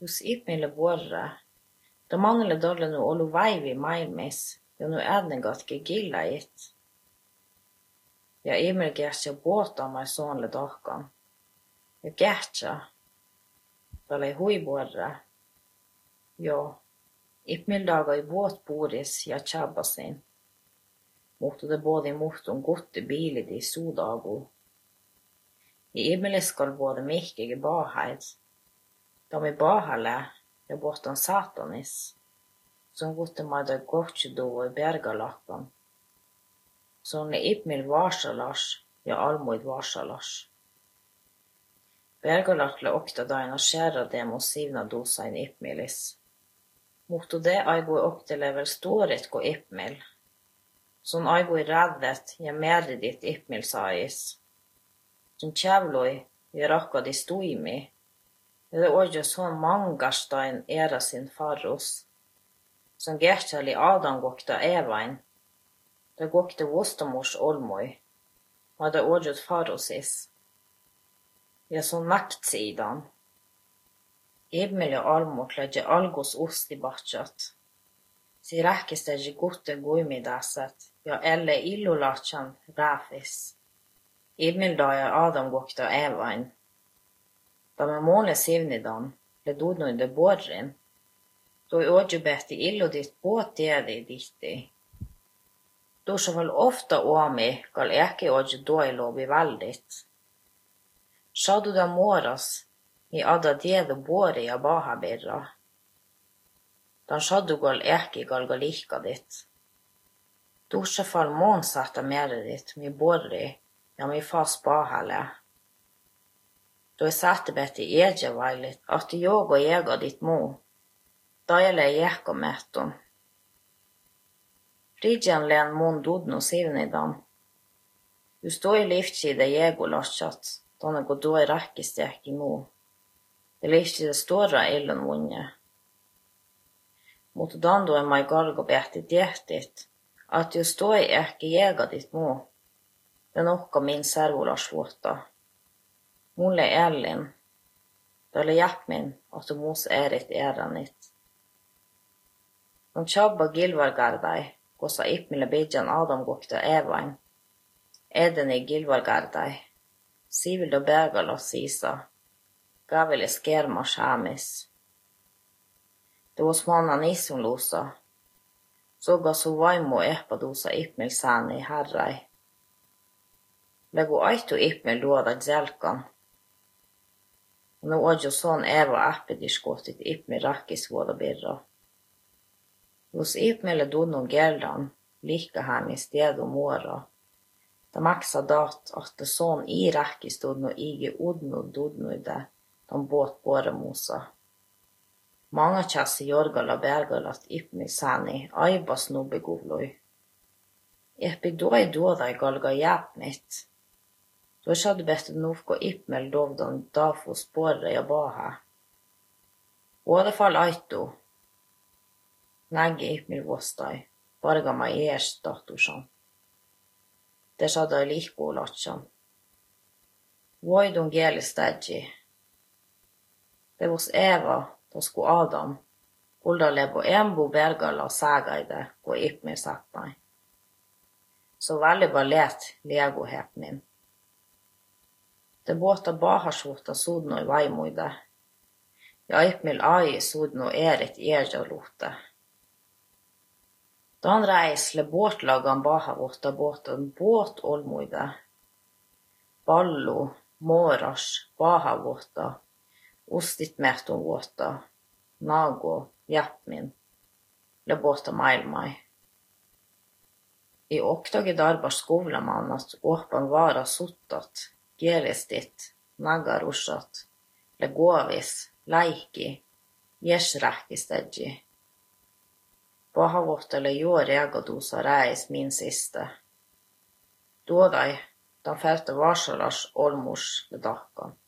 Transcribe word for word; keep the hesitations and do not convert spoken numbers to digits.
hos ipmille borre. Da mangler dolle no olu vaivi maimis, ja no ädningatke gilla it. Ja Emil gärtja båta mai sonle dohkan. Ja gärtja. Dalle hui borre. Jo, ipmil daga i båt boris ja tjabasin. Mutta det både muhtun gutti bilit i sudagu. I Emil skal både mikkige baheid. Da mi bahale, ja båtan satanis. Som gutti maida gotjudo i bergalakkan. Sånn er Ipmil varsalas, ja almoid varsalas. Bergalakle okta daina skjæra demo sivna dosa in Ipmilis. Mutta det aigo okta level storit ko Ipmil. Sånn aigo i raddet, ja meridit Ipmil sais. Som tjavloi, ja rakka di stuimi. Ja det ågja sånn mangarstain era sin farros. Som gertjali Adam gokta evain. Det gokte vostamors olmoi, og det ådjut farosis. Ja, sånn maktsidan. Emil og almo kledde algos ost i batjat. Si räkkestegi gutte guimidaset, ja elle illulatjan räfis. Emil da ja Adam gokta evain. Da med måne sivnidan, le dodnoide borrin. Då ådju beti illu ditt båt dedi ditti. Då så väl ofta oami gal eke ådju doilobi väldigt. Sadu da moras, i adda dedo bori ja bahabirra. Dan sadu gal eke gal galika dit. Då så fall månsata mere dit, mi borri, ja mi fas bahale. Då är satte beti edja vailit, att jag och ega ditt mo. Da jeg le jekka metton. Fridjan len mon dodno sivnidan. Du står i livskide jego lasjat, dana gå då i rakkestek i mo. Det livskide stora illen vunje. Mot dan då er mai galga beti dietit, at du står i ekki jega ditt mo. Den okka min servolasvåta. Mole Elin, dale japp min, at du mos erit eranit. De tjabba gilvargardai, kosa Ipmile bidjan Adam gokta evain. Eden i gilvargardai. Sivil do bergala sisa. Gavile skerma shamis. Det var småna nisum losa. Såga så vaimo epadosa Ipmil sani herrai. Lego aitu Ipmil luoda zelkan. Nu odjo son eva appediskotit Ipmil rakkis vuoda birra. Hos Ipmile dodnon geldan, lika hem i sted og mora. Da maksa dat at det sånn i rekki stod no ige odno dodno i det, de båt båre mosa. Mange kjassi jorgala bergala at Ipmil sani, aibas no begovloi. Epi doi doda i galga jæp mitt. Då skjedde bette nufko Ipmil dovdan dafos båre ja baha. Både fall aitu. Nägi Ipmil vostai, vargama ees tahtusan. Det sada lihku latsan. Voidun geelistadji. Det vos Eva, tosku Adam, kulda lebo embu bergala sägaide, ko Ipmil satnai. Så väldigt ballet lego hepmin. Det båta bahasvota sudno i vaimuide. Ja Ipmil ai sudno erit eja lute. Dan reis le båtlagan bahavota båten båt olmuide. Ballo, moras, bahavota, ostit mehton vota, nago, jäppmin, le båta mailmai. I oktagi darbas skovlamannat åpan vara suttat, gelistit, nagarusat, le govis, laiki, jesräkkistedji. Pahavotele jo reagadusa reis min siste. Tuodai, dan fälte varsalas olmus le dakkan.